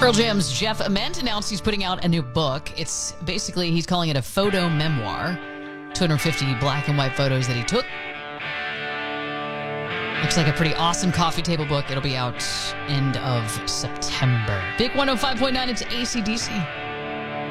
Pearl Jam's Jeff Ament announced he's putting out a new book. It's basically, he's calling it a photo memoir. 250 black and white photos that he took. Looks like a pretty awesome coffee table book. It'll be out end of September. Big 105.9, it's AC/DC.